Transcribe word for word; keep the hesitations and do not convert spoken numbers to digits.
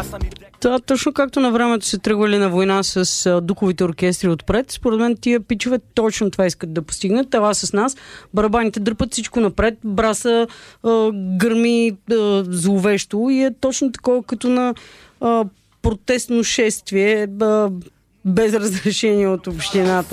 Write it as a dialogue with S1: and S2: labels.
S1: Това точно както на времето се тръгвали на война с а, духовите оркестри отпред. Според мен тия пичове точно това искат да постигнат. Това с нас. Барабаните дърпат всичко напред. Браса а, гърми а, зловещо и е точно такова като на а, протестно шествие а, без разрешение от общината.